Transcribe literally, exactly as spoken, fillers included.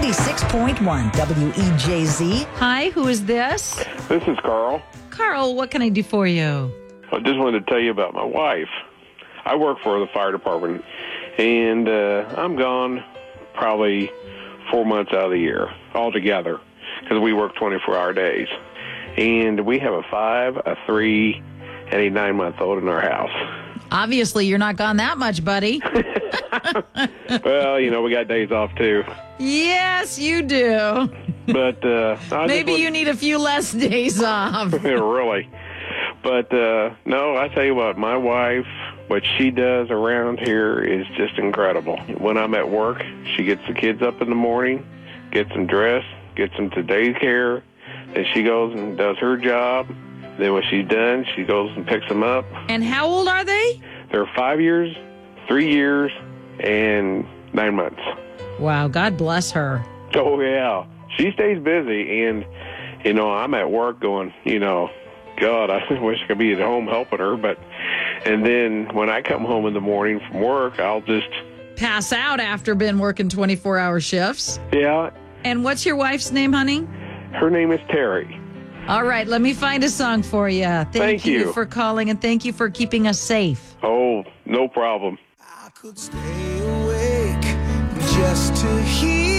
ninety-six point one W E J Z. Hi, who is this? This is Carl. Carl, what can I do for you? I just wanted to tell you about my wife. I work for the fire department, and uh, I'm gone probably four months out of the year altogether because we work twenty-four hour days. And we have a five, a three, and a nine-month-old in our house. Obviously, you're not gone that much, buddy. Well, you know, we got days off, too. Yes, you do. But uh, I Maybe just you need a few less days off. want, really. But, uh, no, I tell you what, my wife, what she does around here is just incredible. When I'm at work, she gets the kids up in the morning, gets them dressed, gets them to daycare, then she goes and does her job. Then when she's done, she goes and picks them up. And how old are they? They're five years, three years, and nine months. Wow, God bless her. Oh, yeah. She stays busy, and, you know, I'm at work going, you know, God, I wish I could be at home helping her. But, and then when I come home in the morning from work, I'll just... Pass out after been working twenty-four hour shifts. Yeah. And what's your wife's name, honey? Her name is Terry. All right, let me find a song for you. Thank, Thank you. you for calling, and thank you for keeping us safe. Oh, no problem. I could stay awake just to hear